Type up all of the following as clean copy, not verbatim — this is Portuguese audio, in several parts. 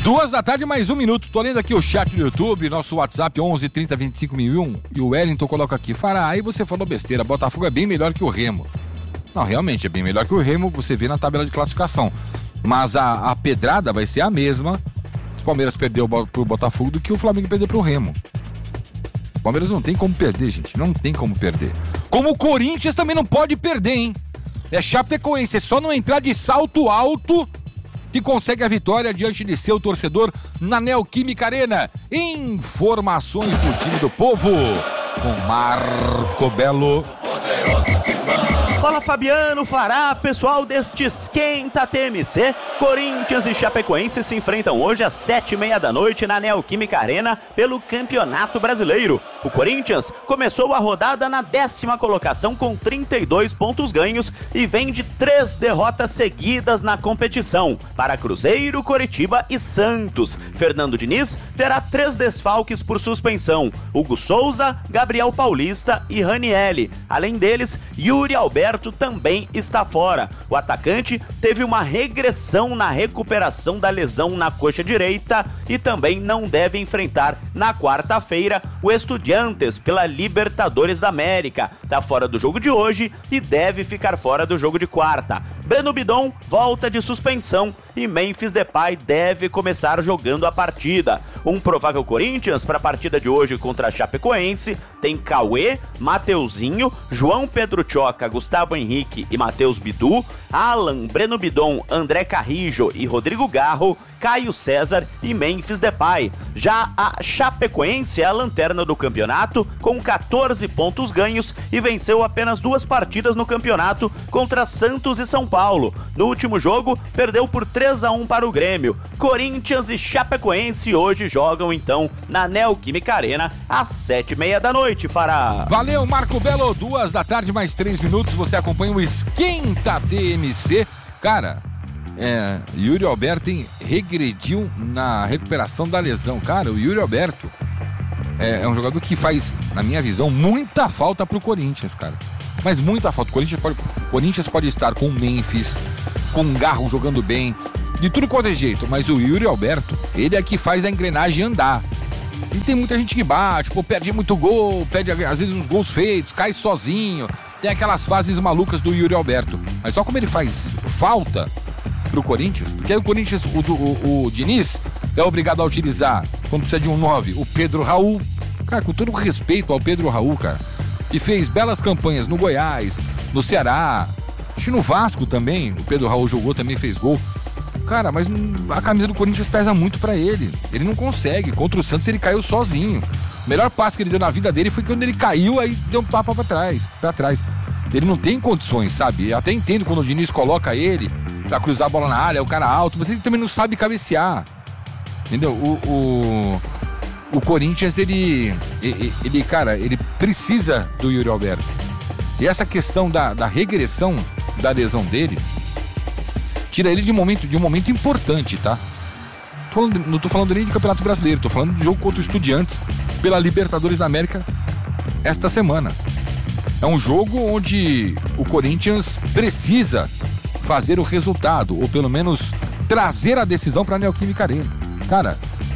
2h, mais 1 minuto. Tô lendo aqui o chat do YouTube, nosso WhatsApp 11 30 25 1001. E o Wellington coloca aqui: Fará, aí você falou besteira, Botafogo é bem melhor que o Remo. Não, realmente é bem melhor que o Remo, você vê na tabela de classificação. Mas a pedrada vai ser a mesma se o Palmeiras perdeu pro Botafogo do que o Flamengo perder pro Remo. O Palmeiras não tem como perder, gente. Não tem como perder. Como o Corinthians também não pode perder, hein? É Chapecoense, é só não entrar de salto alto que consegue a vitória diante de seu torcedor na Neoquímica Arena. Informações do time do povo com Marco Belo. Fala Fabiano, Fará, pessoal deste Esquenta TMC. Corinthians e Chapecoense se enfrentam hoje às 7h30 da noite na Neoquímica Arena pelo Campeonato Brasileiro. O Corinthians começou a rodada na 10ª colocação com 32 pontos ganhos e vem de 3 derrotas seguidas na competição para Cruzeiro, Coritiba e Santos. Fernando Diniz terá 3 desfalques por suspensão: Hugo Souza, Gabriel Paulista e Ranielli. Além deles, Yuri Alberto também está fora. O atacante teve uma regressão na recuperação da lesão na coxa direita e também não deve enfrentar na quarta-feira o Estudiantes pela Libertadores da América. Tá fora do jogo de hoje e deve ficar fora do jogo de quarta. Breno Bidon volta de suspensão e Memphis Depay deve começar jogando a partida. Um provável Corinthians para a partida de hoje contra a Chapecoense tem Cauê, Mateuzinho, João Pedro Choca, Gustavo Henrique e Matheus Bidu, Alan, Breno Bidon, André Carrijo e Rodrigo Garro, Caio César e Memphis Depay. Já a Chapecoense é a lanterna do campeonato com 14 pontos ganhos e venceu apenas 2 partidas no campeonato contra Santos e São Paulo. No último jogo, perdeu por 3-1 para o Grêmio. Corinthians e Chapecoense hoje jogam então na Neoquímica Arena às 7h30 da noite, Fará. Valeu, Marco Belo. 2h, mais 3 minutos. Você acompanha o Esquenta TMC. Cara, Yuri Alberto regrediu na recuperação da lesão. Cara, o Yuri Alberto é um jogador que faz, na minha visão, muita falta pro Corinthians, cara. Mas muita falta. O Corinthians pode estar com o Memphis, com o Garro jogando bem, de tudo quanto é jeito. Mas o Yuri Alberto, ele é que faz a engrenagem andar. E tem muita gente que bate, perde muito gol, perde às vezes uns gols feitos, cai sozinho. Tem aquelas fases malucas do Yuri Alberto. Mas só como ele faz falta pro Corinthians, porque aí o Corinthians, o Diniz é obrigado a utilizar, quando precisa de um 9, o Pedro Raul. Cara, com todo respeito ao Pedro Raul, cara, que fez belas campanhas no Goiás, no Ceará, acho que no Vasco também, o Pedro Raul jogou, também fez gol. Cara, mas a camisa do Corinthians pesa muito pra ele. Ele não consegue. Contra o Santos ele caiu sozinho. O melhor passe que ele deu na vida dele foi quando ele caiu, aí deu um tapa pra trás. Ele não tem condições, sabe? Eu até entendo quando o Diniz coloca ele pra cruzar a bola na área, é o cara alto, mas ele também não sabe cabecear. Entendeu? O Corinthians, ele precisa do Yuri Alberto. E essa questão da regressão da lesão dele tira ele de um momento importante, tá? Não tô falando nem de Campeonato Brasileiro, tô falando do jogo contra o Estudiantes pela Libertadores da América esta semana. É um jogo onde o Corinthians precisa fazer o resultado, ou pelo menos trazer a decisão para a Neoquímica Arena. Cara,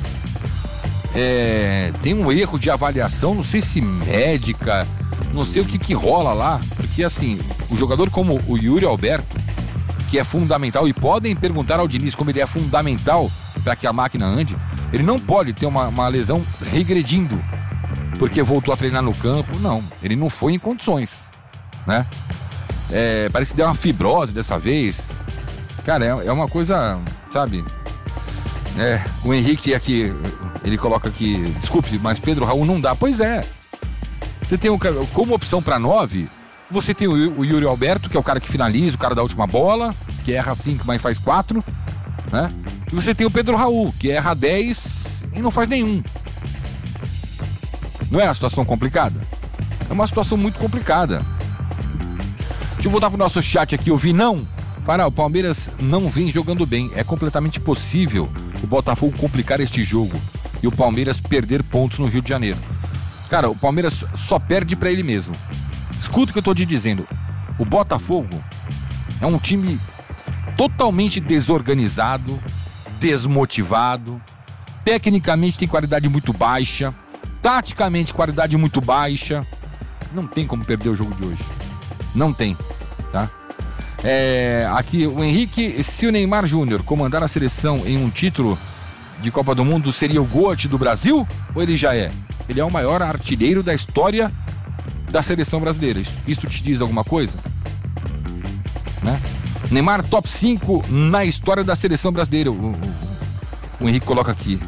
tem um erro de avaliação, não sei se médica, não sei o que rola lá, porque assim, o jogador como o Yuri Alberto, que é fundamental, e podem perguntar ao Diniz como ele é fundamental para que a máquina ande, ele não pode ter uma lesão regredindo porque voltou a treinar no campo. Não, ele não foi em condições, né? Parece que deu uma fibrose dessa vez. Cara, é uma coisa, sabe? O Henrique aqui, ele coloca aqui, desculpe, mas Pedro Raul não dá. Pois é. Você tem como opção para 9, você tem o Yuri Alberto, que é o cara que finaliza, o cara da última bola, que erra 5, mas faz 4, né? E você tem o Pedro Raul, que erra 10 e não faz nenhum. Não é uma situação complicada? É uma situação muito complicada. Deixa eu voltar pro nosso chat aqui, o Vinão. O Palmeiras não vem jogando bem. É completamente possível o Botafogo complicar este jogo e o Palmeiras perder pontos no Rio de Janeiro. Cara, o Palmeiras só perde pra ele mesmo. Escuta o que eu tô te dizendo. O Botafogo é um time totalmente desorganizado, desmotivado, tecnicamente tem qualidade muito baixa, taticamente qualidade muito baixa. Não tem como perder o jogo de hoje. Não tem, tá? Aqui o Henrique, se o Neymar Júnior comandar a seleção em um título de Copa do Mundo, seria o GOAT do Brasil? Ou ele já é? Ele é o maior artilheiro da história da seleção brasileira. Isso te diz alguma coisa? Né? Neymar top 5 na história da seleção brasileira. O Henrique coloca aqui.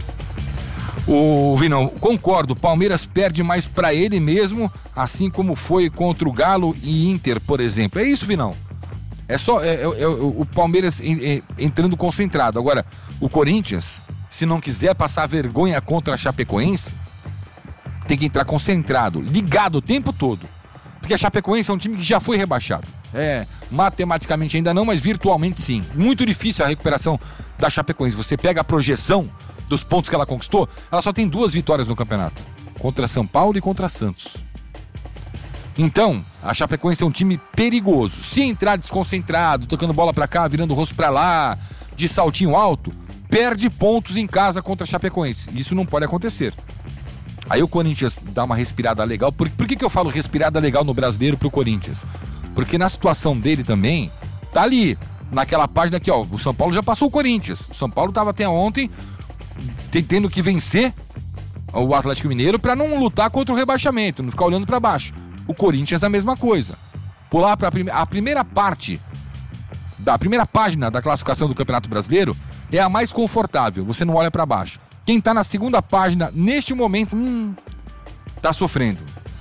O Vinão, concordo, Palmeiras perde mais pra ele mesmo, assim como foi contra o Galo e Inter, por exemplo. É isso, Vinão. É só o Palmeiras entrando concentrado. Agora, o Corinthians, se não quiser passar vergonha contra a Chapecoense, tem que entrar concentrado, ligado o tempo todo. Porque a Chapecoense é um time que já foi rebaixado. Matematicamente ainda não, mas virtualmente sim. Muito difícil a recuperação da Chapecoense. Você pega a projeção dos pontos que ela conquistou, ela só tem 2 vitórias no campeonato. Contra São Paulo e contra Santos. Então, a Chapecoense é um time perigoso. Se entrar desconcentrado, tocando bola pra cá, virando o rosto pra lá, de saltinho alto, perde pontos em casa contra a Chapecoense. Isso não pode acontecer. Aí o Corinthians dá uma respirada legal. Por que eu falo respirada legal no Brasileiro pro Corinthians? Porque na situação dele também, tá ali, naquela página aqui, ó, o São Paulo já passou o Corinthians. O São Paulo tava até ontem tendo que vencer o Atlético Mineiro para não lutar contra o rebaixamento, não ficar olhando para baixo. O Corinthians a mesma coisa. Pular para a primeira parte da primeira página da classificação do Campeonato Brasileiro é a mais confortável, você não olha para baixo. Quem tá na segunda página, neste momento, tá sofrendo.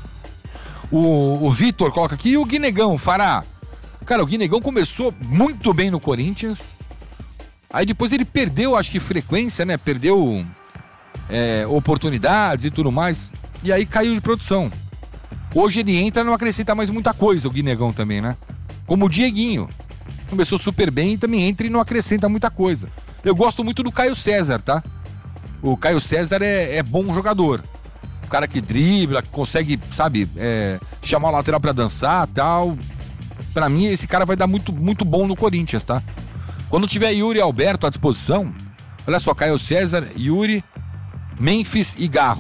O Vitor coloca aqui, e o Guinegão, Fará? Cara, o Guinegão começou muito bem no Corinthians, aí depois ele perdeu, acho que frequência, né? Perdeu oportunidades e tudo mais, e aí caiu de produção. Hoje ele entra e não acrescenta mais muita coisa, o Guinegão também, né? Como o Dieguinho. Começou super bem e também entra e não acrescenta muita coisa. Eu gosto muito do Caio César, tá? O Caio César é bom jogador. O cara que dribla, que consegue, sabe, chamar o lateral pra dançar e tal. Pra mim, esse cara vai dar muito, muito bom no Corinthians, tá? Quando tiver Yuri e Alberto à disposição, olha só, Caio César, Yuri, Memphis e Garro.